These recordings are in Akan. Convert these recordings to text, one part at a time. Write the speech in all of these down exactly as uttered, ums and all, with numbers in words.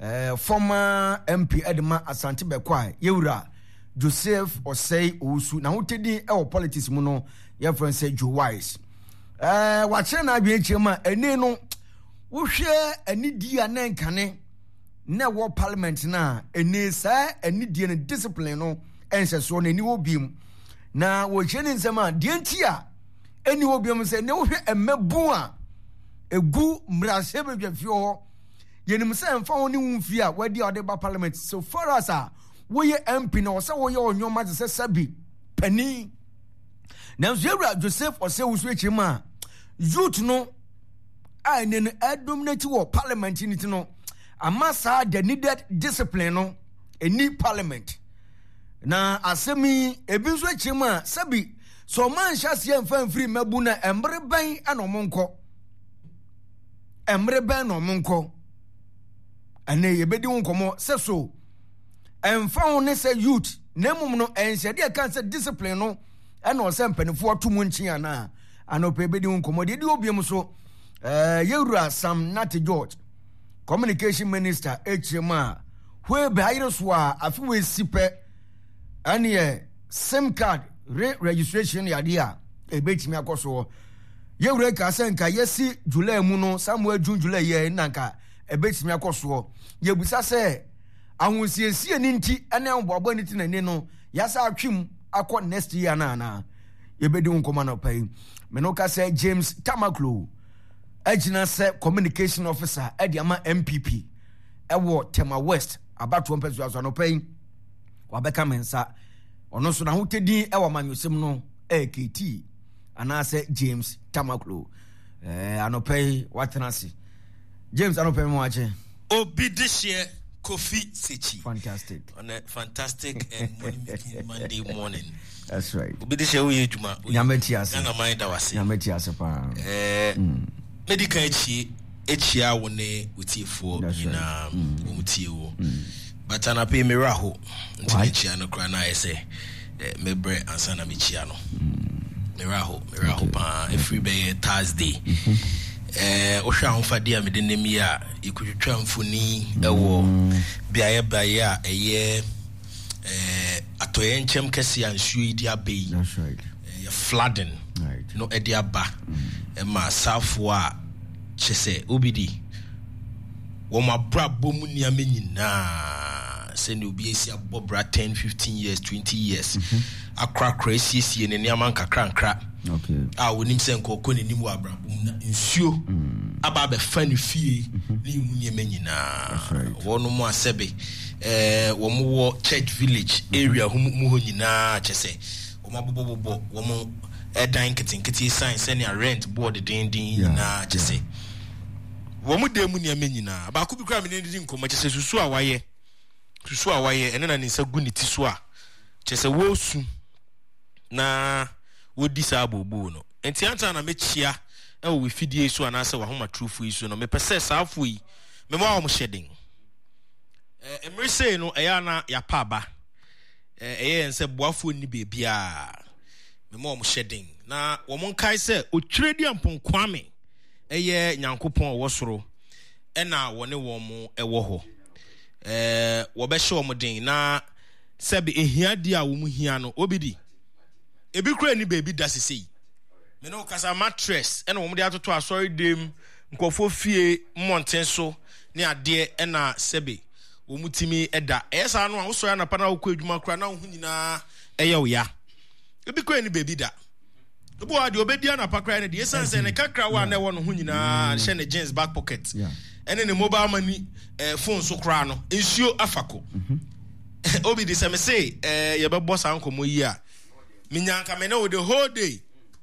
uh, former M P Edema Asante Bekwai Yewura Joseph Osei Owusu na hotedi e o politics mu no ye friend say Joe Wise eh wa kire na adwen chema eni no wo hwe ani dia na nkane na wo parliament na eni sa ani die ne discipline no ense so na ni wo biem na wo hwe ne nsema die ntia eni wo biem se ne wo hwe emabu a egu mrase bedwafie ho yenim se mfa ho ne wumfie a wadi ode ba parliament so for us a wo ye M P na wo se wo ye onyoma se sabi pani na Yewura Joseph Osei Owusu echima youth no a ne no dominate wo parliament ni ti no amasa the needed discipline no any parliament na asemi ebi so echima sabi so man hyase emfa free mabu na embre ban anomonko embre ban no monko ane yebedi wonkomo se so emfa won se youth nemum no enhyade e kan se discipline no ena o se mpanifo atomu nchi ana anope ebedi wonkomo de de obiem so eh Yewura Sam Nate George communication minister echema we be ayire so a afi we sipe ane sim card re registration yade a ebetimi akoso Yewura ka senka yesi July mu no Samuel June July ye nanka ebetimi akoso yebusa se ahonsiesie ni nti ene amboabo ni ti nani no yasa atwim akọ next year na na yebedi wonkoma na pai me no ka se James Tamaklo agina se communication officer edi ama M P P ewo Tema West abato mpezu aso no pai wabeka mensa ono so na hotedi ewo manyosem no A K T ana se James Tamaklo eh anopai watenasi James anopai mo ache obi this year Kofi Sechi. Fantastic. On a fantastic and money-making Monday morning. That's right. Obi this year we juma. Nyameti ase. Na mind that was. Nyameti ase pa. Eh. Medical echi echi a wone utifo na umutie wo. But ana pe miraho. Nti echi ano kra na ese mebre ansa na mechia no. Miraho, miraho pa every day Thursday. Eh ohwa homfade a mede nemi a ikutwa mfoni ewo biaye baye a eye eh atoye nchem kese ansuo idi abai. That's right. Eh flooding. Right. No edi aba. E ma safo a chese obidi. Wo ma bra bomu ni amenyina se ne obi esi abobra ten fifteen years twenty years. Akra crazy sie ne niam nkakra nkra. Okay. Ah, wonim se nkoko ne nim wa abrabum na nsuo aba be fa ne fie ne mu ne manyina wono mu asebe eh wo mu wo church village area mu ho nyina chese wo mabobobo wo mu edan kitinkiti sign send ya rent board din din na chese wo mu de mu ne manyina ba ku bi kra me ne din nkomo chese susu a waye susu a waye ene na ne nsa gu ne ti so a chese wo su na wodi sa bobo no enti anta na mechia e wo fidie so anase wa homa trufu yi so no me pese saafo yi me ma wo mo shedin eh emre sei no eya na ya pa ba eh eye nse boafo ni bebia me ma wo mo shedin na wo mon kai se otwiredi ampon kwame eye nyankopon wo soro e na wo ne wo mo e wo ho eh wo be hye wo mo din na sebe ehia dia wo mu hia no obidi ebi kura ni baby dasisi me no kasa mattress ena wo mo de atoto asori dem nkofo fie monten so ne ade ena sebe wo mutimi eda esa no a wo so ya na pa na wo kwadwuma kura na wo nyina eye wo ya ebi kura ni baby da obo ade obedi na pa kura ne de esanse ne kakra wa na wo no ho nyina hye ne jeans back pocket ene ne mobile money eh phone so kura no ensuo afako obi de se me say eh ye be boss ankomo yi a minyanka me no the whole day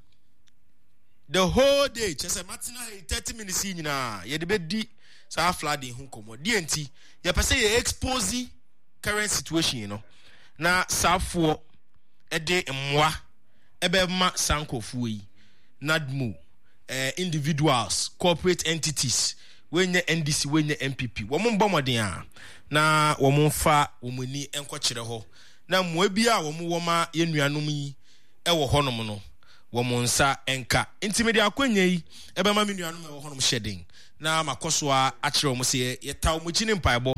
the whole day chese matina thirty minutes nyina ye de be di sa flooding hu komo di enti ye pese ye expose current situation you know na safo e de mwa e be ma sankofu yi nadmu eh individuals corporate entities wenye N D C wenye M P P wo mo mbomodin a na wo mo fa wo mani enko kire ho na mwa bia wo mo woma ye nuanom yi e wo honom no wo mo nsa enka intimidi akwanya yi e be ma me nuanom e wo honom shedin na makoso a akire wo mo se ye taw mo chini mpaebo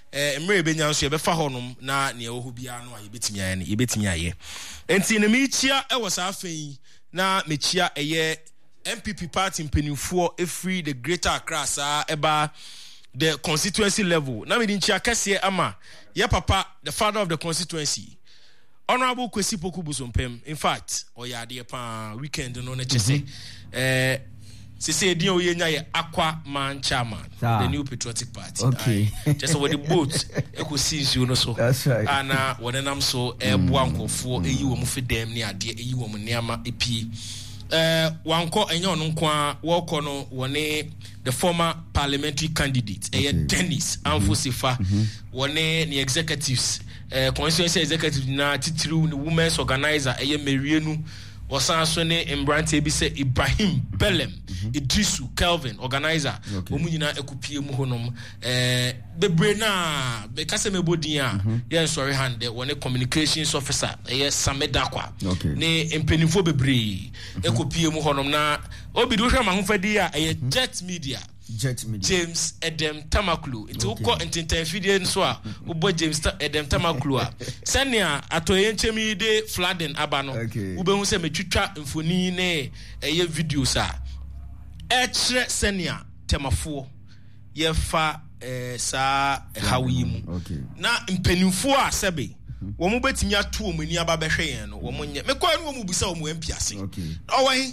eh mre benya nso ye befa honom na ne ewo hu bia no aye betimi aye ne ye betimi aye enti ne mechia e wo sa afan na mechia eye M P P party mpenifo e free the Greater Accra sa eba the constituency level na me din chia kase ama ye papa the father of the constituency Honorable Kwesi Poku Busompem. In fact oyade pa weekend no na chese eh se se din o yenya ye Aqua Man Chairman the New Patriotic Party. Okay. Just over the boat e ko sinsu no so. That's right. Ana wonenam so e boa nkofo eyi wo mu fedem ne ade eyi wo mu neama epi eh wanko enye ono nko wo ko no wone the former parliamentary candidate okay. eh Dennis Amfosifa mm-hmm. wone the executives eh constituency executive na titiriu the women's organizer eh Merienu wasan so ne Mbrante bi se Ibrahim Belem mm-hmm. Idrisu Kelvin organizer okay. omu nyina ekupie mu honom eh bebre na be kase mebodin a mm-hmm. ye sorry hand wone communications officer eh Samedakwa okay. ne mpenifo bebre mm-hmm. ekupie mu honom na obi do hwa mahofadi a eh mm-hmm. Jet Media Jet Media James Edem Tamaklu it okay. Uko intentenfidie nso a ubo James Edem Tamaklu a senia atoye nchemi de flooding abano okay. ube hu se metwitwa mfoni ne eye videos a echre senia temafo ye fa eh, sa hawi mu okay. na mpenifo a sebe wo mu betimi ato omani aba behwe yen no wo mu nye mekwa no wo mu bisa wo mu mpiase okay. Owen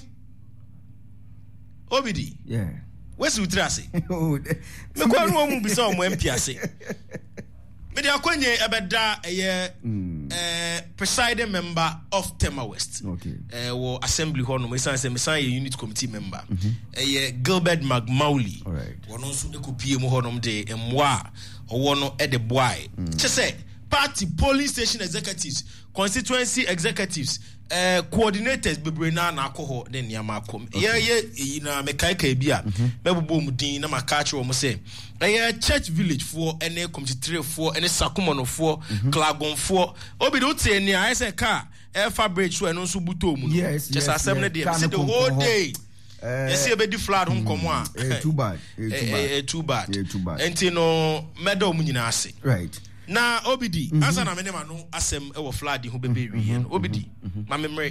Obidi yeah wesi utrase me kwa no mu bisa o mu mpiase me de akonye ebeda eye eh presiding member of Tema West okay eh wo assembly ho no me san se me san ye unit committee member eye Gilbert McMauley wono nso de kopie mu ho no de emwa owo no e de boy che se party polling station executives constituency executives eh coordinators bebre na na akoho de niam akom ye ye yi na mekai ka bia mebubo mu din na makache wo mo se eh church village for ene community three for ene sakumono for klagon for obi do tie ni I say car eh fabric so eno so buto mu yes just yes, assembly yes. dey see the whole day Uh, you see a bit flood home come on. Too bad. Eh, too bad. Eh, too bad. Yeah, too bad. Enti no medo mu nyina ase. Right. Na obidi mm-hmm. asa na me ma no asem e wo flood ho bebe wi no obidi ma memre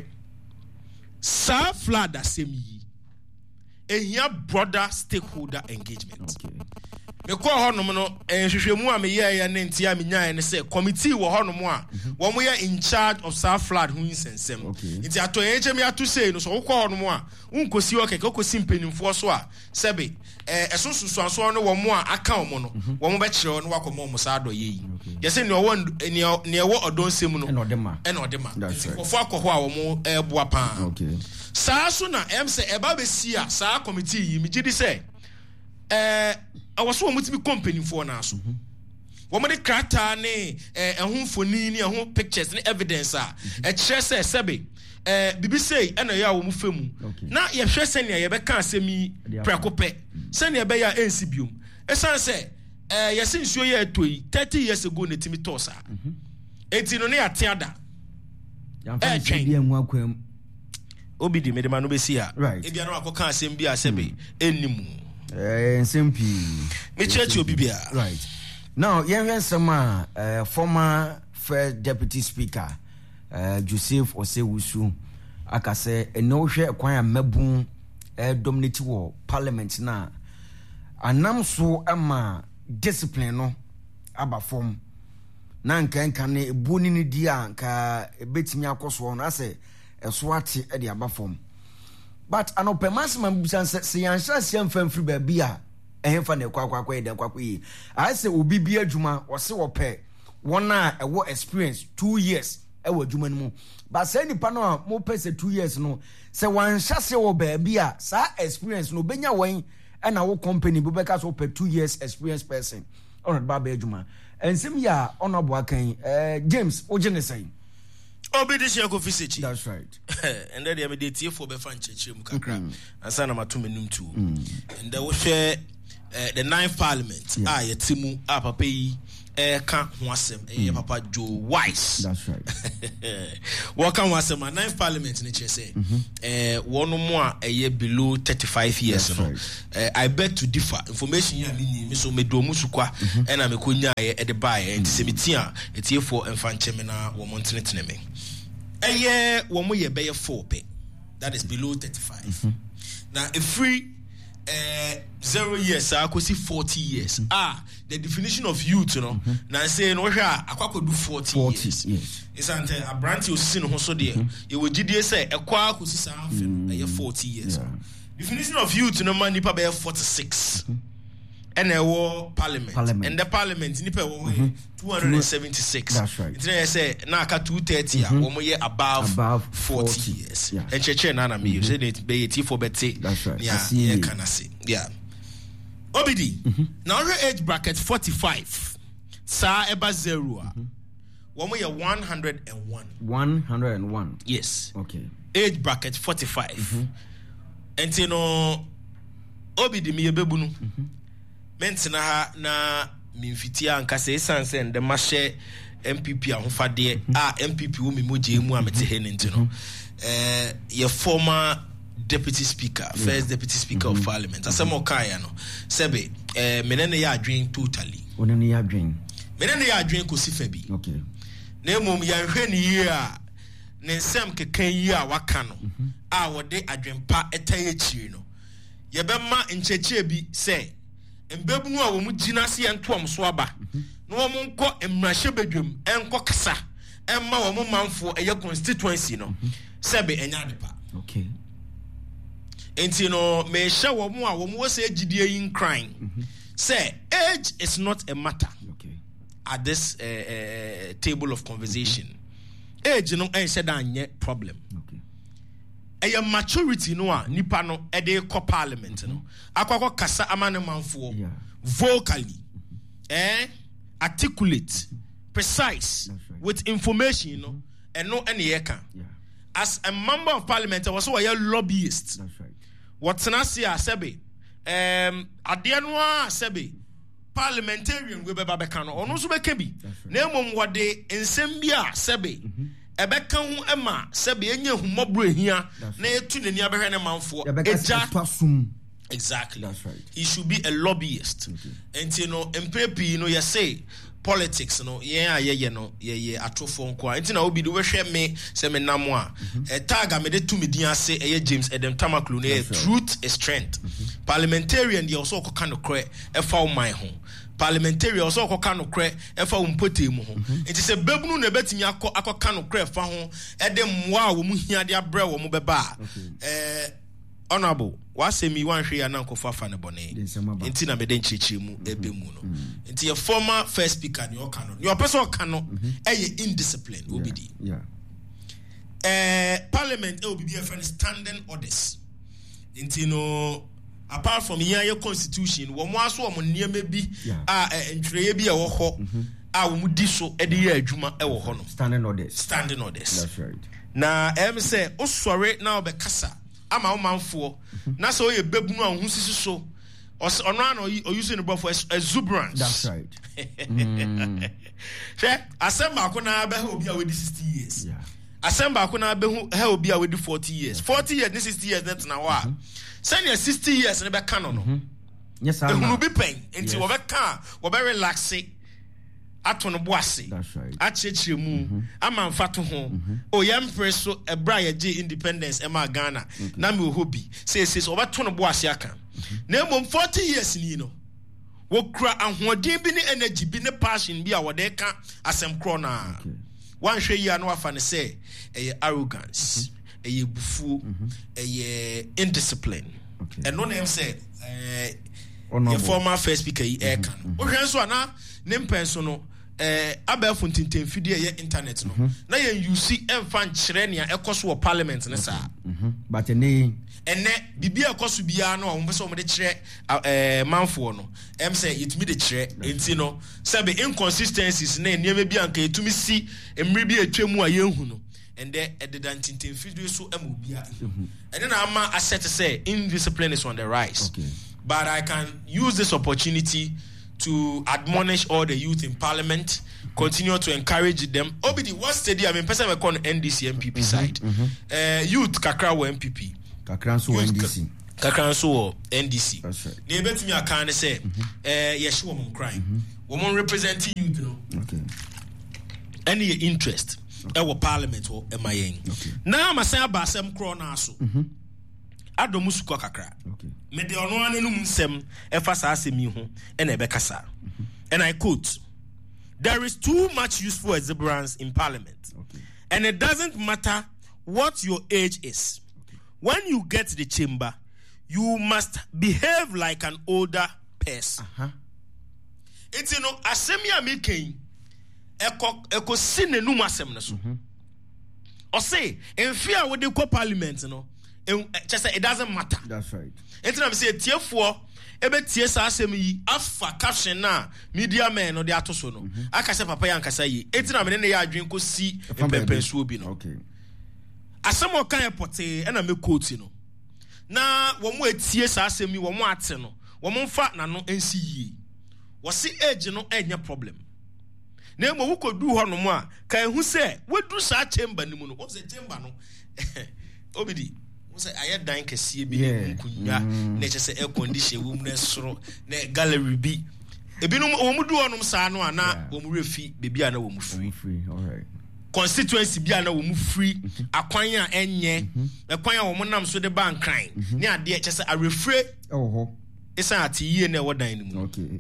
sa flood asem yi ehia broader stakeholder engagement. Okay. Me ko honom no ehwehwemu a me ye ye ne ntia me nyaa ne se committee wo honom a wo mo ye in charge of sa flood hu insensem nti ato enche me ato sei no so wo ko honom a unkosi okeke okosi mpanimfo so a sebe eh esosusu anso no wo mo a aka wo mo no wo mo be kire no wakomo mo sa do ye ye se ne wo ne wo odonsem no e no de ma e no de ma wo fo akoho a wo mo e boa pa okay sa so na em se e ba be si a sa committee yi me gidi se eh awaso omutimi company for na so wo mo de krata ne eh ehun foni ne ehun pictures ne evidence a e kire se sebe eh bibi sei e na ya wo mu femu na ye hwe se ne ye be ka asemi prekope se ne be ya ensi biom e san se eh ye se nsuo ye atoi thirty years ago ne timi tosa enti no ne ya teada eh twen bi enwa kwam obi di medema no be si a e bia no akoka asem bi a sebe ennimu eh nsempi me church obi bia right now yen yen sama uh, former first deputy speaker uh, Joseph Osewusu akase eno hwe kwan amabun eh, dominate wo parliament na anam so ama discipline no aba form na nka nka ne ebuni ni di anka ebetimi akoso no ase eso ate e de aba form but anope maximum bisan se yansha se mfam free ba bia ehemfa na kwa kwa kwa de kwa kwa yi I say obi bi adwuma wo se wo pe wona e wo experience two years e wo adwuma no mu but say nipa no a mo pe se two years no se wansha se wo ba bia sa experience no benya wan e na wo company bo be ka so pe two years experience person ono ba ba adwuma ensem ya ono bo akan eh James o gene say obi de sheko fisichi that's right and then me dey tie for be fan chechire mu kakra ansa na mato menum tu and the wo hwe uh, the ninth parliament yeah. ah yetimu ah papa yi eh kan ho asem eh mm. papa Joe Wise. That's right. Welcome wasem my ninth parliament ni che say eh wono mo a eh below thirty-five years. That's no right. eh, I beg to differ. Information ya me me so me do musukwa e na me konya eh e de buy eh ntisemiti a etie for emfanche na wo mo ntene me eh wo mo ye be four pe. That is below thirty-five. Mm-hmm. Now a free uh, zero years I could see forty years. Mm-hmm. Ah, the definition of youth, you know. Mm-hmm. Now say no I could do forty, forty years. Yes. It's until a branch you see no so there. You would G D S say a qua could see something a forty years. Yeah. Definition of youth, no man nipa be forty-six. Mm-hmm. And a war parliament. parliament and the parliament nipa wo mm-hmm. two hundred seventy-six. That's right. It's say na ka two thirty a wo ye above above forty, forty years. Yeah. And cheche na na me say it be it for better. That's right. Yeah, yeah can I say. Yeah. Obidi. Mm-hmm. Now your age bracket forty-five. Sa eba zero. Wo ye one hundred one. one hundred one. Yes. Okay. Age bracket forty-five. Mm-hmm. And you know Obidi me bebu no. Mm-hmm. Mentena ha na mimfitia ankasa esanse ende mahye M P P ahofade a M P P wo memoje mu amete he nti no eh your former deputy speaker first yeah. deputy speaker mm-hmm. of parliament asemo kaya no sebe eh menene ya adwen totally onene ya adwen menene ya adwen ko sifa bi okay na mum ya hwe ne yi a ne nsem kekan yi a waka no mm-hmm. a wode adwenpa etaye chiri no ye bema ncheche bi say mbebunu a wo mu gina se entom so aba no wo mu nko emrahye bedwam enko kasa emma wo mu manfo eye constituency no sebe enya depa okay enti no me hye wo mu a wo mu wose agidie yin crying say age is not a matter okay at this uh, uh, table of conversation age no en said anye problem okay a maturity no a nipa no e de ko parliament mm-hmm. no akwakọ kasa amane manfo yeah. vocally mm-hmm. eh articulate mm-hmm. precise right. with information you know mm-hmm. and no any yeka yeah. as a member of parliament I was so a lobbyist that's right what's na see asebe um ade no a sebe parliamentarian we be babeka no ono so beka bi na emom wode ensem bi a sebe mm-hmm. Ebeka hu ema sebe enye humobro ehia na etu nani abehwe ne manfo eja exactly that's right he should be a lobbyist and you know mpp no you say politics no yeah yeah no yeah yeah atofo nko a ntina obi do we hwe me se me namo a e tag me de tu me din ase e James Edem Tamaklu no truth is strength mm-hmm. parliamentarian dey also ko no kre e fa o man ho parliamentary also akoka no kre e fa wo mpote mu ho enti se babunu na betimi akọ akoka no kre fa ho e de mwa wo mu hia de abre wo mu beba eh honorable wasemi wan hwe ya na nkofa fa ne bone enti na mede nchichi mu ebe mu no enti your former first speaker ni oka no your person oka no e ye indiscipline obidi yeah eh parliament e obi be a standing orders enti no apart from your constitution wo mo aso wo niam bi a entweye bi e wo ho a wo mu di so e de ye adwuma e wo ho no standing orders standing orders that's right na em say osore na obekasa ama wo manfo na so ye babunu a hu sisi so ono an o use no for exuberance that's right mm. She assemble ko na be obi a we di sixty years yeah assemble ko na be hu obi a we di forty years forty years ni sixty years net na wa senior sixty years ne be kan no yes I will be pain until we be kan we be relax ato no boase that's right achechire mu amanfa to ho o yam preso ebra ye ge independence e ma Ghana na me hobby say say we be to no boase aka na mom forty years ni no wo kura ahoden bi ne energy bi ne passion bi a wo de ka asem kro na wan hwe yi anu afa ne say e arrogance eye bufu eye indiscipline and no name say eh your former first speaker e e kan o hwen so ana ne mpenso no eh abafo ntinten fidie ye internet no na ye use emfa nkyere ne ekoso wo parliament ne sa but ne ene bibia ekoso bia no o mpese o me de kyere eh manfo no em say it me de kyere enti no sabe inconsistencies na eniema bia nka etumi si emri bi atwemu a ye hu no and then at the dantintin video so amobia and then ama asset say indiscipline is on the rise okay but I can use this opportunity to admonish all the youth in parliament, continue to encourage them. Obidi, what study? I mean, person we call N D C M P P side. Mm-hmm. Uh, youth kakra wo M P P. Kakra so N D C. Kakra so N D C. That's right. Ne betumi aka ne say, eh, yes, wo mon cry. Wo mon represent youth no. Okay. Any interest e wo parliament wo e mayen. Na amasan abasem kro na so. Mhm. Adomu suko kakra. Okay. Me de ono anenum nsem e fa sa asemi ho e na e be kasa. And I quote, there is too much useful exuberance in parliament. Okay. And it doesn't matter what your age is. Okay. When you get to the chamber, you must behave like an older person. Uh-huh. It's you know, asemi amaking eko eko sinenum asem na so. Or say, in fear with the co-parliament, you know, just it doesn't matter. That's right. Enti na me say tie for ebe tie sa asem yi afa caption na media men no de atoso no aka se papa ya nkasa yi enti na me ne ya adwen ko si pepe so obi no. Okay. Asem o kan airport e na me quote no na wo mo etie sa asem yi wo mo ate no wo mo mfa na no ensi yi wo se age no enya problem na mo wo kodu ho no mo a kan hu se wodu sa chamber ni mu no wo se chamber no obidi say I dan kese bi nkunya na che say air condition wo mu na soro na gallery bi ebinum wo mu du onum sa no ana wo mu refi bebi ana wo mu free. All right. Constituency bi ana wo mu free akwan a enye akwan a wo mu nam so de ban kran ne ade che say a refre oho isa ati yie na wo dan ni mu. Okay.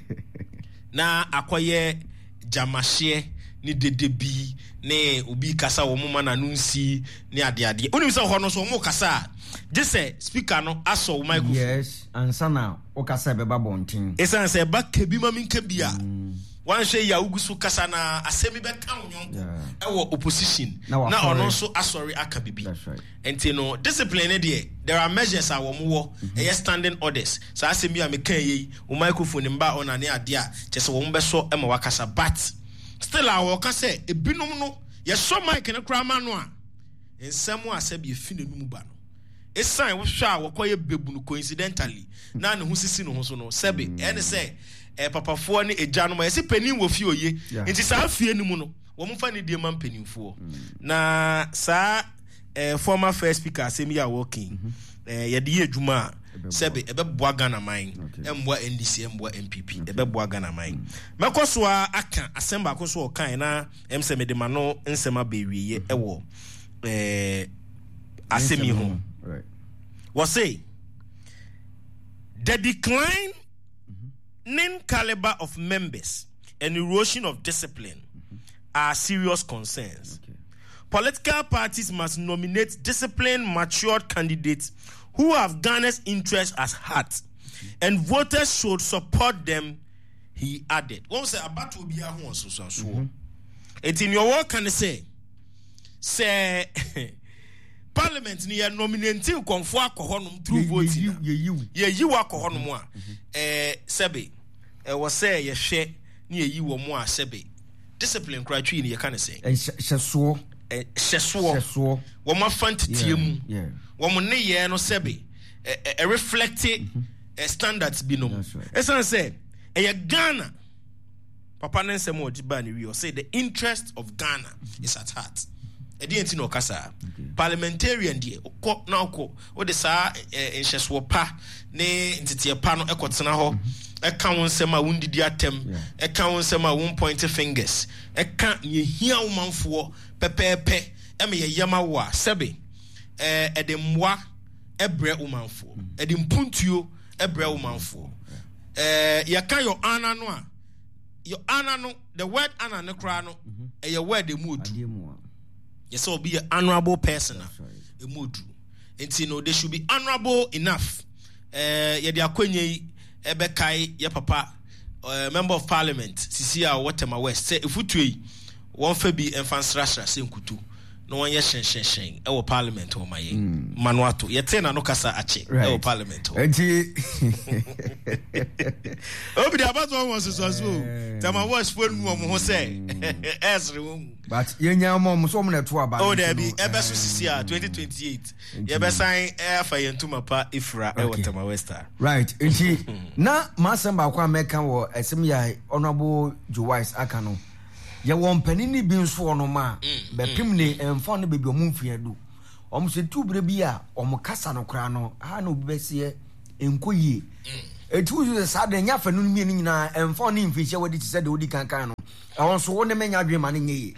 Na akoye jamahye ni dede bi ne obi kasa wo mo na nunsi ne ade ade onim se ho no so mo kasa je se speaker no aso microphone. Yes, ansa na o kasa be ba bontin esan se ba kebi ma min kebia wan hwe ya ugusu kasa na asemi be kan nyonko e wo opposition na ono so asori aka bibi. That's right. Enti no discipline there there are measures a wo mo wo e standing orders so asemi a me kan yi o microphone mba ona ne ade a je se wo mo be so e ma wakasa but still our kase ebinom no ye so mic ne krama no a ensem asabi efi ne numu ba no esan wo hwa a wokoye bebu no coincidentally na ne ho sisi no ho so no sebe ene se eh papafo ne eja no ma yesi panin wo fi oye nti sa afie ni mu no wo mfa ne die man paninfo na sa eh former first speaker asemi ya working eh ye de adwuma sebe ebe boa Ghana man emboa N D C emboa M P P ebe boa Ghana man mekoso aka asemba koso o kan na emse me de ma no nsema be wiye ewo eh asemi ho right what say the decline in caliber of members and erosion of discipline mm-hmm. are serious concerns. Okay. Political parties must nominate disciplined, matured candidates who have Ghana's interest at heart, mm-hmm. and voters should support them, he added. One say about to be a one so so so. It's in your work can say say Parliament ni ya nominating konfo akohonum through voting. Ye you ye you akohonum a eh sebe eh wo say ye hwe ni ye yi wo mo a sebe discipline kra twi ni ye kan say eh hyeso eh hyeso hyeso wo ma fantetie mu yeah wo mo ne ye no sebe eh reflect eh standards bi no esan say eh Ghana papa nensem o diba ni wi o say the interest of Ghana is at heart. Edi enti no kasa parliamentarian die ko na ko o de sa enhyeso pa ne ntete pa no ekotena ho e ka won sema wundidi atem e ka won sema won point fingers e ka ye hia wo manfo pepepe e me ye yama wo a sebe e e de mwa e bre wo manfo e de mpuntuo e bre wo manfo eh ya ka yo ana no a yo ana no the word ana ne kra no e ye word e mood. Yes, will be an honorable person. A mood. And you know, they should be honorable enough. Uh, yeah, they are kwenye ebekai ya papa, uh, member of parliament. Sisi ya Waterma West. Say if we three, one febi enfans rasha say nkutu. no one yes shen shen shen e wo parliament o maye manuato yete na no kasa ache e wo parliament o enti obi dia bato won so so tama was phone mu mo ho say esre but yenya mo mo so mo na to aba oh there be e be so sisi a twenty twenty-eight ye be sign e fa yentuma pa ifra e wo tama wester right enti na masamba kwa meka wo esem ya honorable Joyce aka no ye won panini bi nso ono ma be pim ne emfa no bebi omu mfia du omu se tubire bi a omu kasa no kra no ha no bi besie enkoyie etu you say da nya fa no mi ni nyina emfa no mfi hye wodi ti se de wodi kankan no awon so wo ne menya adwe ma ne nye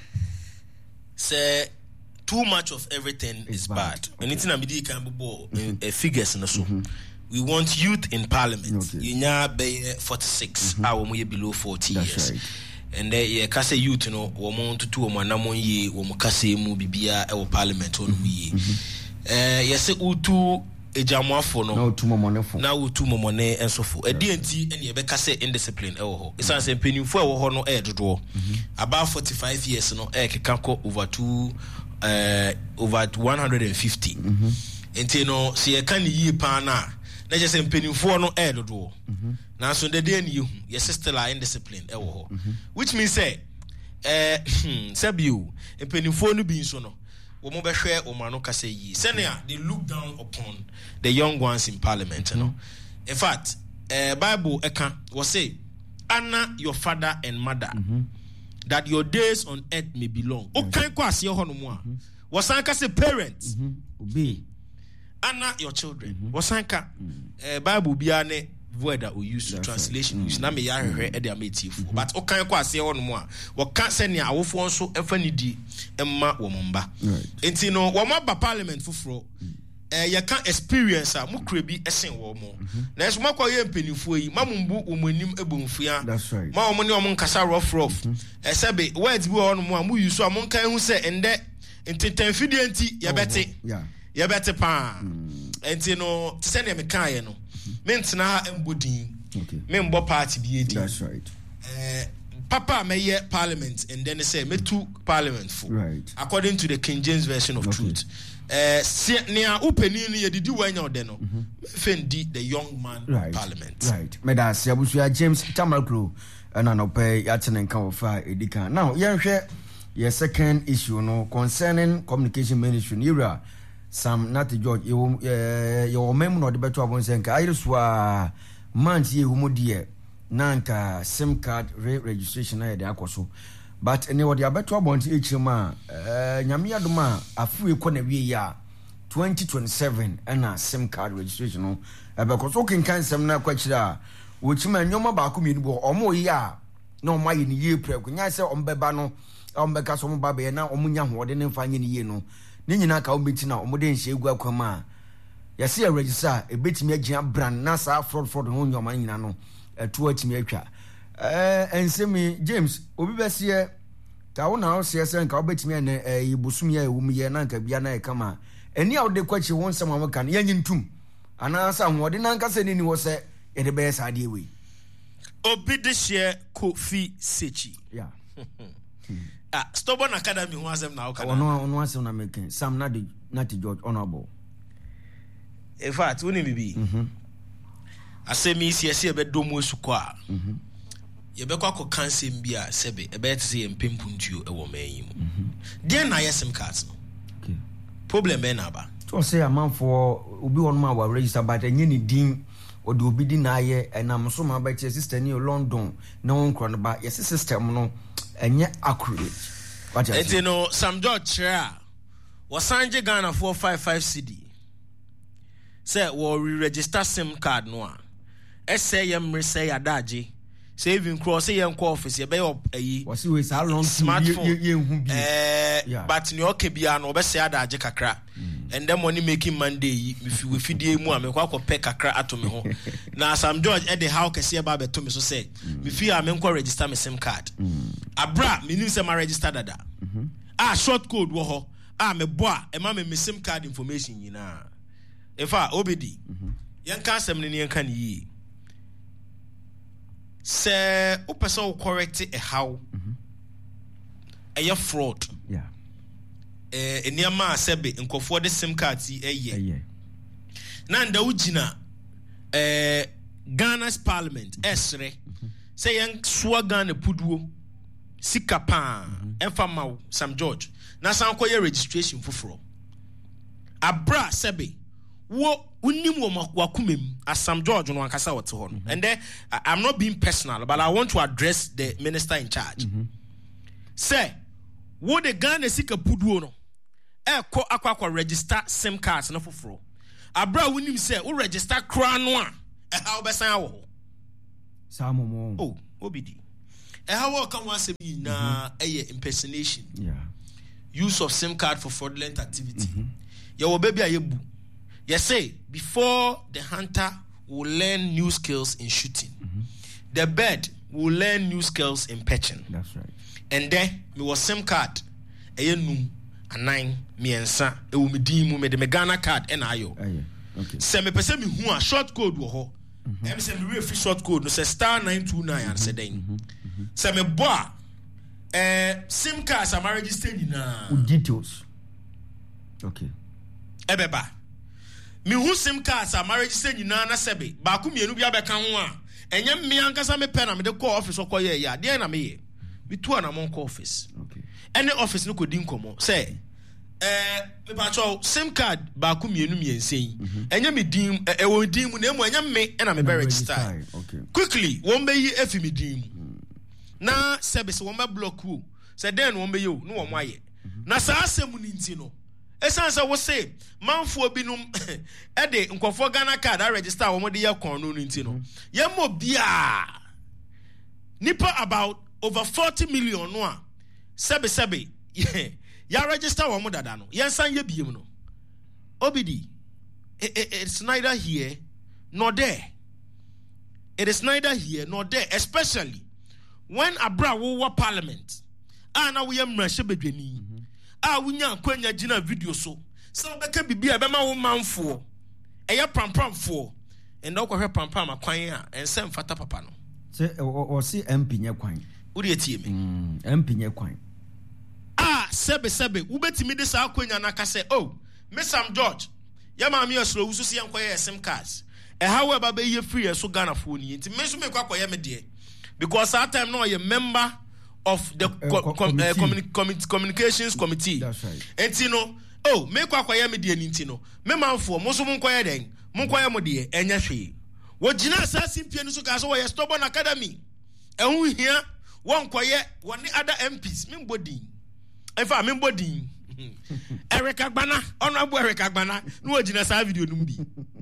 say too much of everything is, is bad, bad. Okay. Anything I be can be bo mm-hmm. figures no so mm-hmm. we want youth in parliament okay. You nya be forty-six mm-hmm. our we below forty That's years right. And then ye kase youth no wo mo tutu wo manamon ye wo mo kase mu bibia e wo parliament on ye eh yese utu ejamwafo no na utu momonefo na utu momone ensofo e di enti ene ye be kase indiscipline e wo ho isan se penimfo e wo ho no e dodo about forty-five years no e keka ko over two uh over one hundred fifty enti no se ye kan yi pa na na je se penimfo no e dodo na so the day you your sister are indiscipline e wo ho which means say eh sabiu empenifo no bi nso no wo mo be hwe o ma no kase yi senia they look down upon the young ones in parliament no in fact eh bible eka wo say honor your father and mother mm-hmm. that your days on earth may be long o kan kwa ase ho no mo a wo san ka say parents obi honor your children wo san ka eh bible bia ne word that we use to translation use na me ya hwehwe e de ametifu but o kan kwa ase won mo a wo ka senia awofo nso efa ni di emma wo mba enti no wo ma ba parliament foforo eh ya kan experience a mo kra bi esen wo mo na eso makwa ye mpenifo yi mamumbu wo monim ebomfua ma wo mo ne wo nkasa rough rough e sebe words bi wo no mo a mo use a mo kan hu se ende enten fidie enti ya bete ya bete pa enti no senia me kan ye no mentna ha embodin okay membo party bi edi that's right eh papa meye parliament and then they say me two parliament for right according to the King James version of okay. truth eh nia upeni ni yedidi wanya ode no fendi the young man right. Parliament right me da se abusu James Tamakro na no pay yatene nka ofa edika now yenhwe your second issue no concerning communication ministry era Sam Natty George you your mem no de beto abon senka ayiruswa month ye humo die nanka sim card re registration na de akoso but any what the beto abon ti echima eh nyame adoma afu ekọ na wie ya twenty twenty-seven na sim card registration no ebekoso kinkan sem na kwachira wo chima nyoma ba ko mienu bo omo ya na omo ayi ni ye pre ko nya se ombeba no ombeka so mo ba be na omo nya ho de ne mfa nye ni ye no ni nyina ka obeti na omode nhye egu akwama yase ya register ebetimi agina brand na sa fraud fraud ho nyoma nyina no etu atimi atwa eh ensemi James obi besie ta wo na wo se se nka obetimi na ibusum ya ewum ye na nka bia na e kama eni a wo de kwachi won sem amaka na yanyi ntum ana sa hode na nka se ni ni wo se e de be sa de we obi de share Kofi Sechi yeah ah Stubborn Academy who asem na okada ono ono asem na making Sam Natty Natty George honorable in fact woni bibi mhm asemi isi ese be domo suko a mhm ye be kwa ko kansem bia sebe e be tse ye mpempuntuo e wo manyi mu mhm dia na yesem cards no okay problem be na ba to say amount for obi won ma wa register but enye ni din odi obi di na ye enam so ma ba che sister ni London na won kro no ba yes system no enye accurate what you you know Sam George Chira wasanje Ghana four fifty-five C D say wo re-register sim card no a essay yem re say adaje saving cross say enko office ye be ayi was we say long smartphone ye hu bi eh but ni okay bia no be say adaje kakra and then money making Monday if we fidie mu a me kwa pay kakra ato me ho na Sam George e de how kese ba beto me so say me fi a me nko register me sim card abra me nim say ma register dada ah short code wo ho ah me boa e ma me sim card information yina efa obedi yen ka asem ne yen ka ne yi say o person correct e how e ya fraud yeah eh eniama asebe nkofo de sim card yi eye na nda ugina eh Ghana's parliament esre say yen swa Ghana puduo sika pa emfa maw Sam George na san koye registration foforo abra sebe wo unim wo wakumem as Sam George no ankasa wote ho no and then I'm not being personal but I want to address the minister in charge. Mm-hmm. Say wo the Ghana sika puduo no e ko akwa register sim cards no foforo abra unim say wo register kra no a e ha obesan wo Samomo oh obidi e ha wo kan wa say na eye impersonation, yeah, use of sim card for fraudulent activity. Mm-hmm. Ya wo baby ayebu. You say before the hunter will learn new skills in shooting, mm-hmm. the bird will learn new skills in perching. That's right. And then me was sim card ayenum anan miensa e wo medin mu me de me Ghana card and ayo. Okay. Se me pese me hu a short code wo ho. Em se me we free short code no say star nine two nine and say den. Se me bo a eh sim cards am registered na details. Okay. Ebeba. Me hu sim cards am registered na na sebe. Ba ku mienu bia beka ho a. Enye me ankasa me pen na me de call office okoye ya. De na me ye. Me tu na mon call office. Okay. Any office no ko din komo. Say eh me ba cho sim card ba ku mienu miensen. Enye me din e wo din mu na emu enye me na me be register. Okay. Quickly, won be yi efi me din mu. Na sebe se won be block wo. Se den won be yo no won aye. Na sa asem ni nti no. Esan say wo say manfo binum e de nkofo Ghana card a register wo de ye kon no nti no. Ye mo bia nipa about over forty million no a sebe sebe ya register wo mo dada no. Yen san ye biem no. Obidi it, it, it's neither here nor there. It is neither here nor there, especially when Abra wo parliament. Ah na we am mrashe bedwani. Ah wunya kwanya gina video so. So beka bibia be ma wo manfo. Eya prampramfo. And okwo hwe prampram akwan a ensem fata papa no. Say o si M P nye kwan. Wo de tie me. Mm, M P nye kwan. Ah sebe sebe wo betimi de sa akwanya na ka say, "Oh, Miss Sam George, ya ma me oslo wusu si enkoye sim cards." E how we ba be ye free so Ghana phone yi. Nti me so me kwa koye me de. Because that time no you member of the uh, co- com- uh, communi- com- communications committee. That's right. Enti no, oh, me kwa kwaya me de nti no. Me manfo mo so mo kwaya den. Mo kwaya mo de enya hwe. Wo gina assassin pie no so ka so we stubborn academy. Ehun hia won kwaya woni other M Ps me mbodin. Efa me mbodin. Eric Agbana, honorable Eric Agbana, no gina sa video no bi.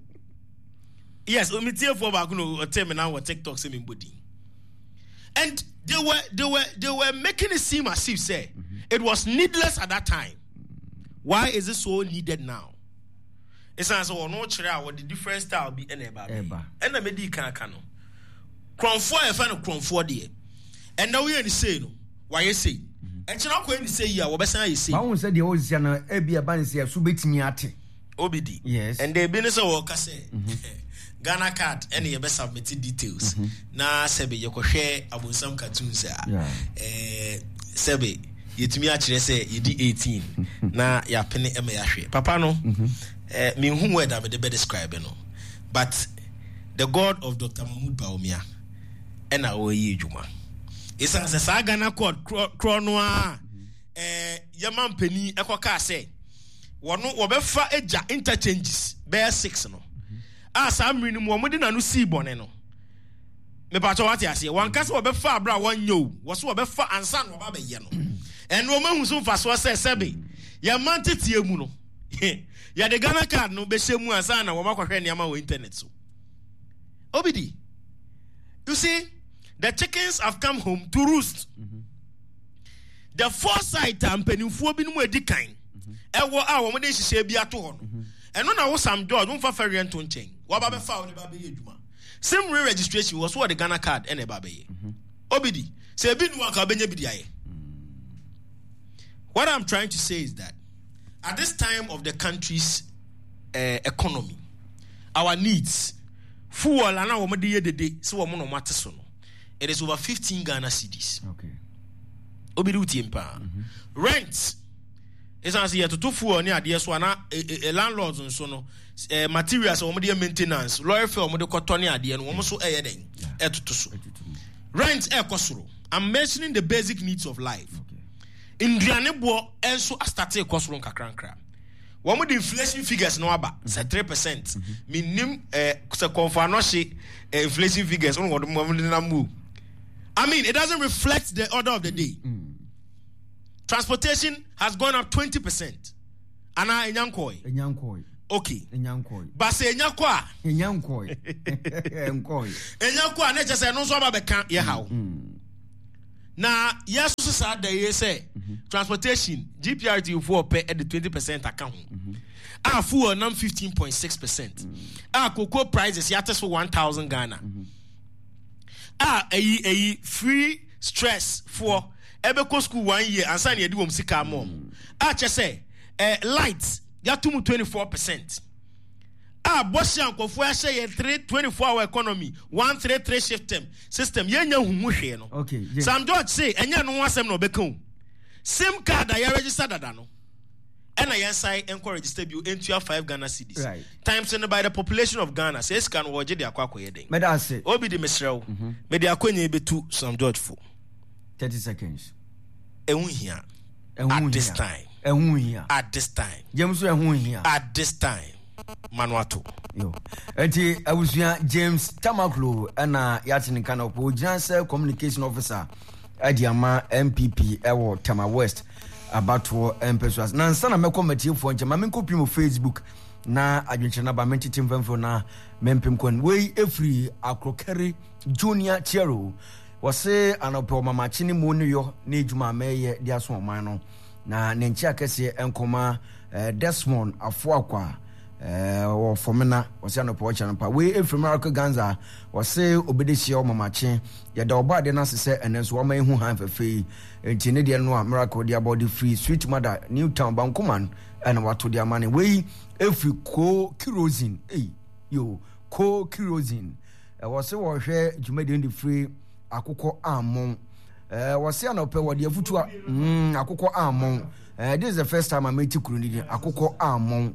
Yes, o me tie for ba ku no tell me now what TikTok say me mbodin. And they were they were they were making it seem as if say mm-hmm. it was needless at that time. Why is it so needed now? It's as well no chere what the different style be any eba. And the medi kan kan no. Kronfo e fa no kronfo de. And now we any say no. Why you say? And chena ko any say ya wo besan you say. Ba won say de o sia na e bia ban say so betimi ate. Obidi. Yes. And they been say wo ka say. Ghana card any you be submit details. Mm-hmm. Na sebe ye ko hwe abonsam cartoons a. Yeah. Eh sebe yetumi a kire say ye di eighteen na ya pene e ma ya hwe. Papa no mm-hmm. eh me hu word am de be describe no. But the God of Doctor Mahmoud Bawumia and our ye juma. It's as a saga na called Chronoa eh yaman penny ekoka say wono wo be fa eja interchanges bear six no. Ah sam rini mu omudi na no si bone no. Me pa cho wate ase wan kase wo be fa abra wan yo wo so wo be fa ansa no ba be ye no. En wo mahu so fa so se sebe ya man tetie mu no. Ya de Ghana card no be shemu ansa na wo makwahwe ne ama wo internet so. Obidi. You see, the chickens have come home to roost. Mm-hmm. The foresight and pennyfo bi no mu edikan. E wo a wo mo de hihye bi ato ho no. And when I was Sam George, one for ferry and tonchain. What about found the baby? Same re-registration was what the Ghana card and a baby. Obidi, say a bit one cabin. What I'm trying to say is that at this time of the country's uh, economy, our needs, full and our money the day, so a mono matter it is over fifteen Ghana cedis. Okay. Obidi Timpa. Rent It's as yet to fuel near the S one a landlords and so no materials or media maintenance, lawyer for Modo Cotonia, and almost so a day. Rent air cosro. I'm mentioning the basic needs of life. In Dianebo, and so I started cosron kakranka. One with the inflation figures no about three percent. Minimum uh confirmation inflation figures on what the move. I mean, it doesn't reflect the order of the day. Mm. Transportation has gone up twenty percent. Ana enyankoi. Enyankoi. Okay. Enyankoi. But say enyakwa. Enyankoi. Enkoi. Enyakwa na just say no so ba kan ye how. Na yes so sad dey say transportation G P R T for pay at the twenty percent account. Ah fuel nam fifteen point six percent. Ah cocoa prices yates for one thousand Ghana. Ah a a free stress for Ebeko school one year and sign yedi wom sika mom. Ah che say eh lights ya to twenty-four percent. Ah boss yan ko for say three twenty-four hour economy one three three shift term system ye nya huhu hwe no. Okay. Yeah. Sam George say enya no asem no beka. Same card that you register dada no. And I inside encourage register you into five Ghana cedis. Right. Times in by the population of Ghana says can watch the akwa koyeden. Me da say. Obi di mesrew. Me di akwenye be to Sam George for thirty seconds. Ehun hia. At this time. Ehun hia. At this time. James ehun hia. At this time. Manuato. Yo. Enti abusua James Tamaklo na yatin kan opo General Communication Officer Adiama M P P ewo Tama West abato empesuas. Na nsa na mekomati fo nche ma menkopi mo Facebook na adwenche na ba mentiti mfamfo na mempem kon we efri akrokere Junior Chero wase anope mama chini mu no yo na ejuma meye dia so man no na ne nchi akese enkoma eh, Desmond Afuakwa eh wo fomena wase anope wo chanpa we efri Miracle Ganza wase obedeshia mama chi ye da oba de na sese enenso wo ma ehu han fefe enti ne de no a Miracle dia body free sweet mother Newtown Bankuman and wato dia mane we efri ko kerosene eh yo ko kerosene eh wase wo hwe jumade ndi free akoko amon eh wase anope wode afutu mm akoko amon eh this is the first time I meet kuru ni akoko amon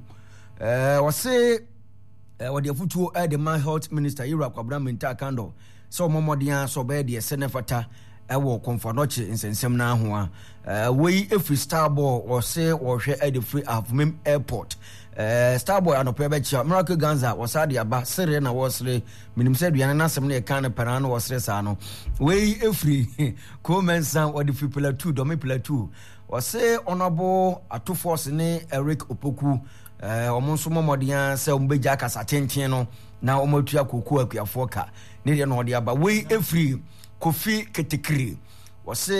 eh wase eh wode afutu eh the man health minister Ira Kwabra Menta Kando so momodian so be de senefata eh wo konfadoche insensem na ho a eh we every Starboy wase wo hwe eh the free Avmem airport eh Starboy anope be chia Miracle Ganza wasade aba sere na wasre minim se duane na asem na e kan para na wasre sa no we every commensan or the people two do me people two wase honorable ato force ne Eric Opoku eh omonso momodian se ombeja kasa tenten no na omatua koku akuafo ka ne de no de aba we every Kofi Ketekiri wase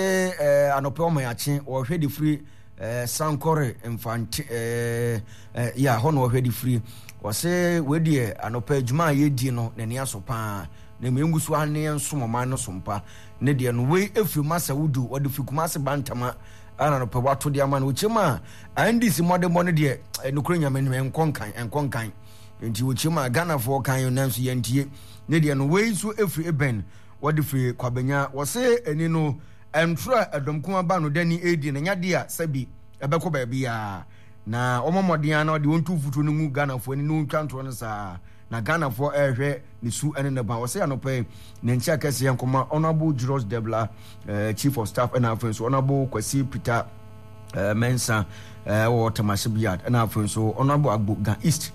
eh anope omayache wo hwe the free eh Sankore infant eh ya hono wo hwe the free wase we de anope adwuma yedi no ne ne asopa na mengusu ane nsomoma no sompa ne de no we every masa wudu wo de fikumase bantama ana no pe wato de ama no chema andi si mode mo ne de nokro nyame ne enkonkan enkonkan enti wo chema Ghana for kan na nso yentie ne de no we so every eben wode fi kwabenya wose eni no entra adomkuma ba no dani edi na nyade a sabi ebekọ ba bia na omomodian na de wontu futu no mu Ghana fo eni no twanto no sa na Ghana fo ehwe ne su ene ne ba wose anope ne nchi akese yankoma honorable Juros Debla uh, chief of staff and afenso honorable Kwasi Peter uh, Mensa uh, or Tamashe Biad and afenso honorable Agboga East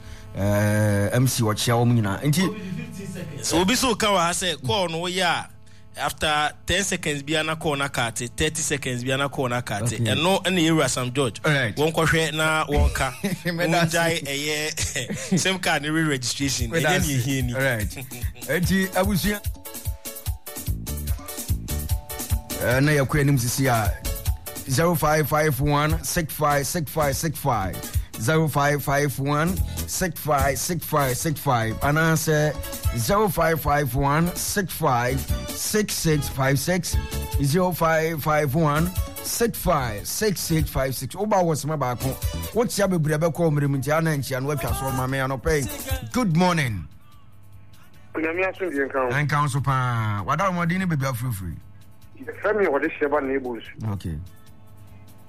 uh, M C wachia wo nyina nti so obi so ka wa say call no ya after ten seconds bi ana call na kate thirty seconds bi ana call na kate okay. And no any area Sam George won kohwe na won ka unjai eye same card re registration e dey here ni right enti abusia eh na yakwa nim sisi a zero five five one six five six five six five zero five five one six five six five six five and answer zero five five one six five six six five six zero five five one six five six six five six oba was my back what's your baby call me mtiana nchi and web so mama ya no pay good morning kuna mi aso bien kan and council pa wada mo di ni baby free free the family what is sheba neighbors okay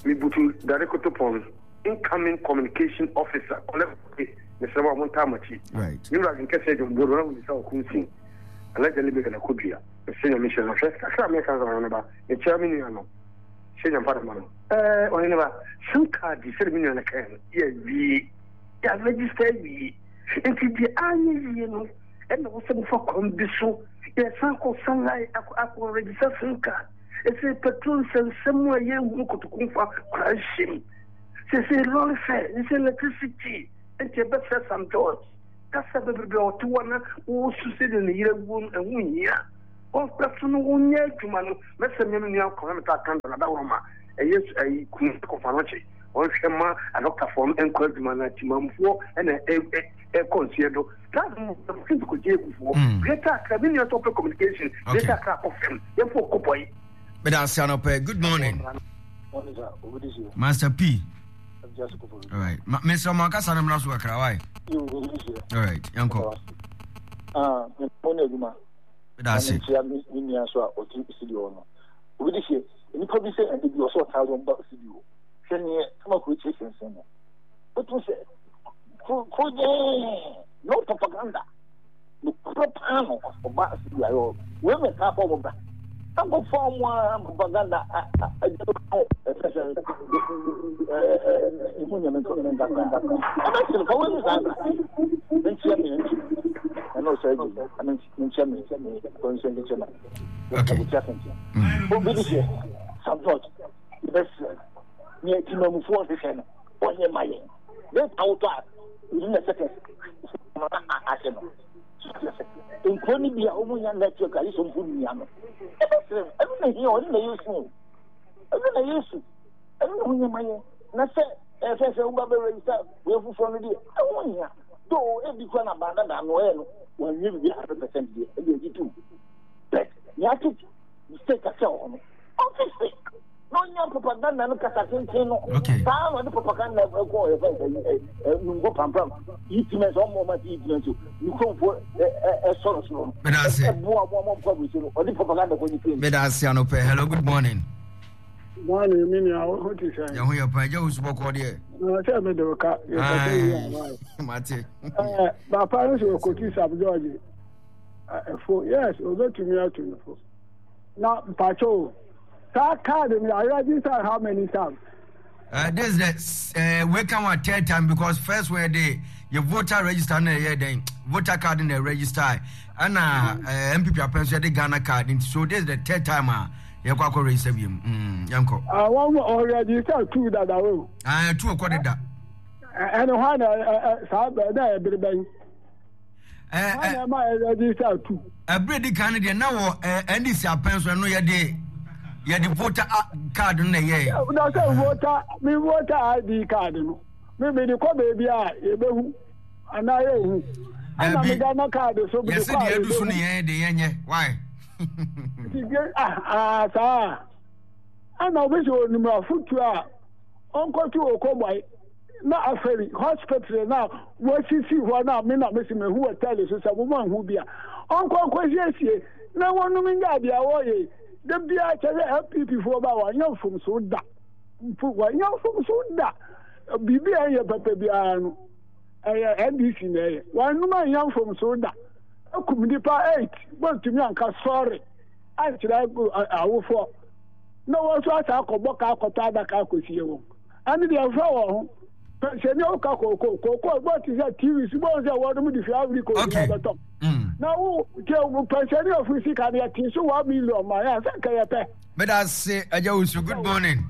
me butu direct upon incoming communication officer collect the sama mon tamachi right you know in case you go around with our kunsin allegedly be na kobia senior mission no first ka me kan na ba e chairman you know senior father man eh oni na ba sim card di senior mission na kan ya wi ya register wi enti di anyi wi no e no so mo for kombiso e san ko san lai ako register sim card e se petrol sen semo ye wu ko to kunfa crashing c'est c'est l'on fait c'est l'électricité et tu peux faire some choses ça ça veut dire que tu vois ou souci de ne yire wu wunya on personne wunya tuma no mais c'est même ni encore même ta quand la dawroma et yes ay kun ko fanoche on chema alors ta forme encouragement na timamfo et e consider ça nous c'est que je ku greta cabine to communication greta ka confirm il faut ko boy Madam Sianope, good morning. Master P. All right. Mister Makasa na mnasu akra why? All right. Yanko. Ah, me pone duma. That's it. Ya mi mi aso a oti studio no. Obi dey here. Ni probably say and be also one thousand bucks studio. Hwene kama ko chi sense no. But you say ko ko no propaganda. No propaganda of ba studio ayo. We me ka for ba. I'm going to form one propaganda. I don't know. I'm actually going I know, sir. I mean, in Germany, going to Germany. Okay. Okay. Some thought. Yes, near Timon for the channel. One year, my name. That's out within a second. I said, in Colombia, Omuya network, I listen to me. Everything here, only use me. Everything use you. I don't know my name. Nothing. If I say, Uber register, we have for me. I want you. Though, every one abandoned and well, when you be one hundred percent here, you do. But you have to take a show on it. Obviously. No young propaganda, no Casatin. Okay. Power and the propaganda will go go pam pam. Eating as all moment eating to you come for a sort of. But I say, more problem or the propaganda when you came. But I say, hello, good morning. Morning, meaning what you say. You hear Pajo spoke all day. No, tell me the car. Mate. My parents were cooking some George. For yes, over to me out to the now, Pacho. That card, I registered how many times? Uh, this is the uh, welcome at third time because first where they your voter register in the then voter card in the register and uh, uh M P P appointment the Ghana card. So this is the third time uh you go to register him. Hmm, Yanko. I want already registered two that I will. Uh two according that. And one uh sab na be ben. Eh eh my register two. A brady candidate now uh and this appointment no ye dey yeah, the voter card in the year. No, say voter, me voter I D card. No, maybe the call baby ah, you and I who. And I'm Ghana card, so yes, the other soon the the yenye. Why? Ah ah, sir. And I wish you number foot to ah. Uncle to Okoboy. Not a ferry hospital now. What you see for now? Me not missing me who will tell you so. Some woman who be Uncle Kwesi. No one knowing that they are away. The B I help people for about one from Soda. One young from Soda. B B I, Papa Biano. I had this in there. One woman young from Soda. I could be eight. But to me, I'm sorry. I should have I will for. No one was I could walk out of Tada Kakusi. And the other Senor Kako, what is that T V? Suppose I want to be the family. Okay. Now, tell President of Physical Activity, so one million my ass. But I say, Ajo, good morning.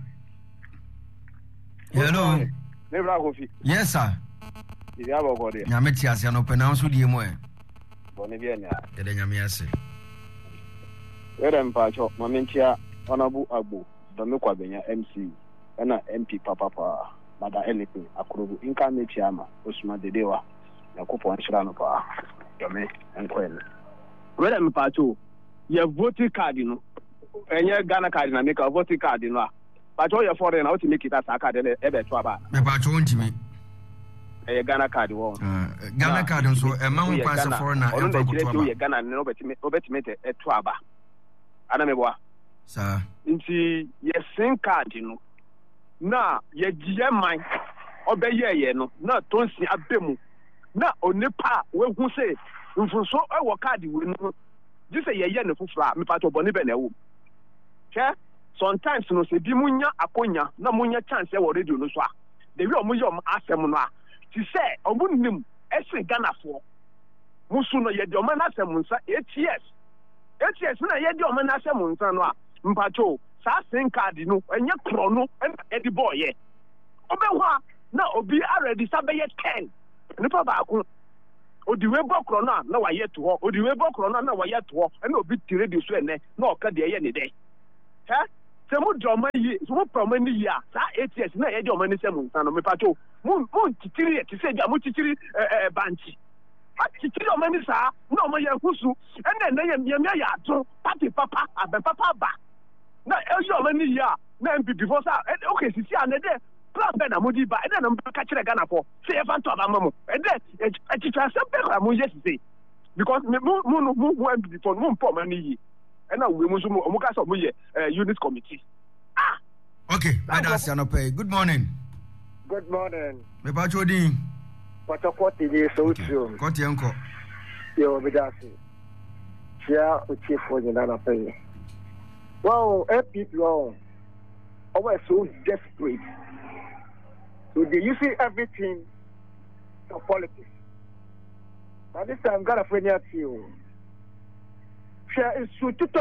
Hello. Yes, sir. Yametias, no pronounce with you more. Boniviana. The Yamiase. Where Pacho, Mamentia, Honorable Abu, Domiko Benya M C, and M P Papa. Mada Elipi, Akurubu, Inca Michiama, Usma de Dewa, Nakupo and Shranova, Yome, and Quell. Where am Pacho? Your voting card, you know, and your Ghana card, and make a voting card, you know. But all your foreign out to make it as a card, ever to about. The Pacho to me. A Ghana card, won't Ghana card, and so a man pass a foreigner, and a Ghana, and nobody made a twaba. Anameboa, sir. Into your same card, you know. na ye giye man obeye ye no na tonsi abemu na onipa we hu se mfunso e wo card we no ji se ye ye ne fufura me pato boni be na wo che sometimes no se bi munya akonya na munya chance e wo radio no so a de wi omo ye omo asem no a ti se omo nim ese Ghana fo musu no ye de omo na asem nsa eight years eight years na ye de omo na asem nsa no a mpacho sa sin card no enye kro no e di boy ye obehwa na obi already sabe ten nipa ba ko odiwe bokro na na wa ye to ho odiwe bokro na na wa ye to ho na obi tire di so ene na o ka de ye ne de he se mu do man yi so mu pro man yi a sa eight years na ye de o man se mu nsan no me pato mu mu titiri e ti se dia mu titiri eh banchi a titiri o man sa na o man ye husu ene na ye me ya ato party papa abe papa ba na e yo man yi a na M P before sa okay sisi a na de plan be na modi ba e na na ka kire Ghana for say e fan to aba mamu e de e titira se be ka mu yes say because me mu mu mu M P before mu po man yi e na we mu so mu ka so mu ye unit committee ah okay that's Anope. Good morning. Good morning. Me pa chodin Potokoti ni so tru koti enko yo be dasi chia o chief for the na pay wow A P P wow oh so desperate. So they're using everything for politics. But this time, God of Kenya, you share is to to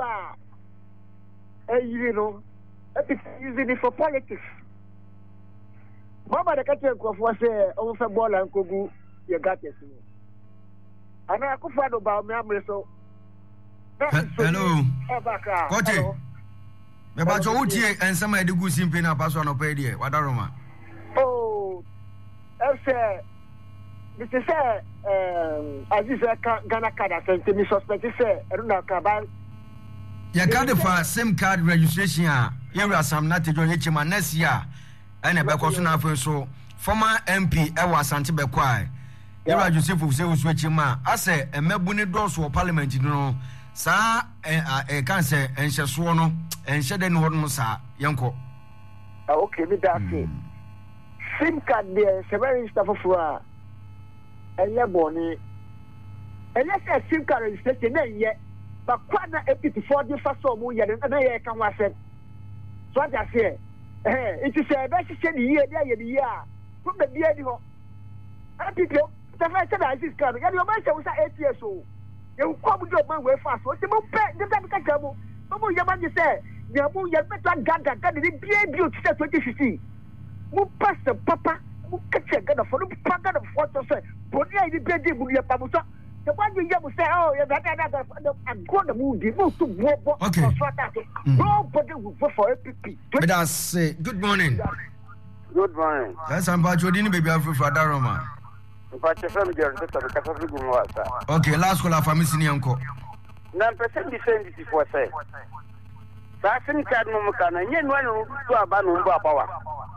you know, using it for politics. Mama, the country of was a over ball and Kogu, you got it. And I could find about me, so. Hello, Kote. About your Uti and some of the good simply na pass on a pay dear. What are Oh, I say, this is a, um, as you say, Ghana card, I think, me suspect, say, I don't know, Cabal. You got the for SIM card registration. Here are some not to join H M next year. And a Becosuna for so former M P, Ewa Santibequai. Here are Joseph of Zeus Wechima. I say, a Mebuni doors for parliament, you know, sir, a cancer, and Shaswono, and Shaden Hormusa, Yanko. Okay, me that's it. SIM card there, several stuff for a yaboni. And let's say SIM card registration yet, but quite not a bit for the first one, and I can was it. So I say, it is a best year, there, year, put the beard. I people, the first time I see coming, and your man was eight years old. You come with your man way fast. What's the most pet? The time can come. But your man say, you have more yet better gaga, gaga, the beauty twenty fifteen. Mu pastor papa mu kache Ghana for no panga of what to say but yeah the baby mu ya pamuso the one you say oh yeah that that and go the movie move to go okay nobody will vote for A P P. But I say good morning. Good morning. That's am ba jodi ni baby afu for Daroma. But the family are just a cafe go wasa. Okay, last call for me sini anko. Na person defend this for say. Sa sin card no mukana nye no no to aba no mbo abawa.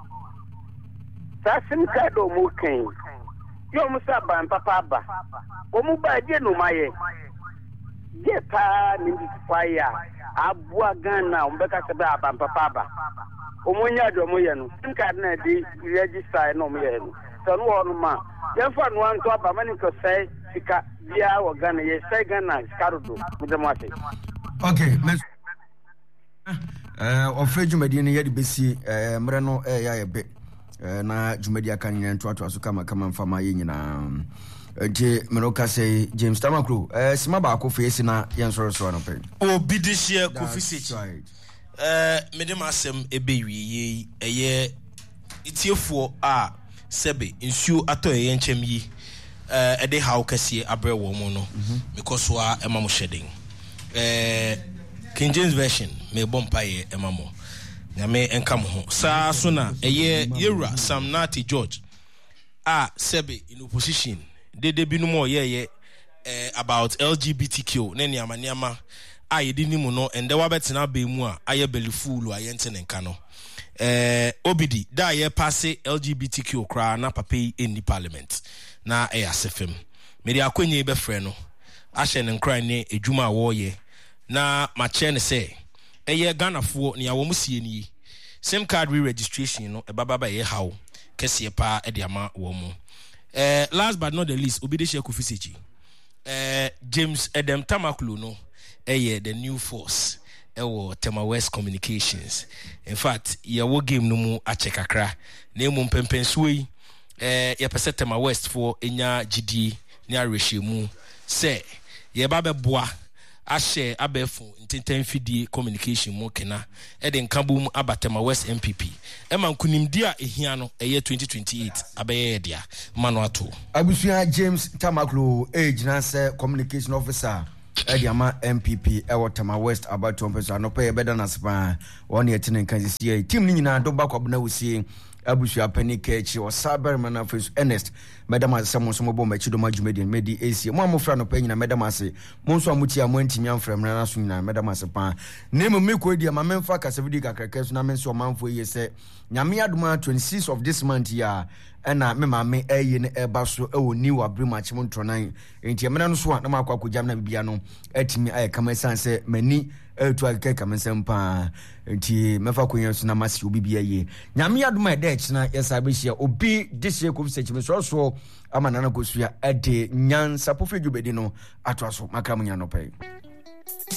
Sasim kado mu kan yo mu sa ban papa ba o mu ba die no maye je pa ni bi fire abua Ghana o be ka se ba ban papa ba o mu nya do mu ye no sim card na di register no mu ye no so no no ma ye fa no an to aba mani ko sai sika bia wo Ghana ye sai Ghana skarudo mu de mo ase. Okay, let's eh ofeju medine ye de besi eh mre no eh ya ye be na jumedi aka nyina ntoato aso kama kama mfama ye nyina nti meroka say James Tamakro eh sima ba ko face na yen soro so no pe obi de share ko fisi eh medem asem ebe wiye eye itiefo a sebe nsuo ato ye nchem yi eh ede hawo kase abre wo mo no because wa ema mo sheding eh King James version me bompa ye ema mo nyame enka mo ho saa so na eye yewura Sam Nati George a sebe in opposition de de binu mo ye ye eh, about L G B T Q na niama niama a ye di nimu no ende wa betena be mu a aye belifulu aye ntene nka no eh obidi da ye passe L G B T Q kra na papai in the parliament na e asefem me di akwenye be frɛ no ahye ne nkran ne edwuma wo ye na ma che ne se eye Ghana fo ne awo musie ni sim card re-registration no eba baba ye how kese pa e de ama wo mu. Eh last but not the least obi de share Kofi Sechi. Eh James Edem Tamaklo no eh the new force ewo Tema West Communications. In fact, ye wo game no mu ache kakra na mu mpempen suyi eh ye pese Tema West for enya gidi ni arehemu se ye ba be boa ashe abefo intenten fidie communication mo kena e de nkambu mu abatema West M P P e man kunimdi a ehia no eye twenty twenty-eight abeye dia manu ato abusua James Tamaklo age na se communication officer e de ama M P P e wotema West abato mpeso no pe beda na spa won ye tenen kan sisi team ni nyina do bakwa na wusie abusua panike chi o saber manafes Ernest madam asamo so mo machi do majumedi medi ac mo amofra no pa nyina madam ase mo nso amuti am antimi amfram na so nyina madam ase pa nemu me ko dia ma memfa kasa video kakraka so na me nso manfo ye se nyame adoma twenty-sixth of this month ya ena me ma me eye ne eba so e woni wa brimachi mo ntronan enti me na no so na makwa kojam na bibia no atimi aye kama sanse mani etu akeka kama sempa enti mefa konya so na masi obi bia ye nyame adoma ede china yesa behia obi dise Kofi Sechi so so ama nana kosua ede nyansa pofedwubedi no atwa so maka munya no pai.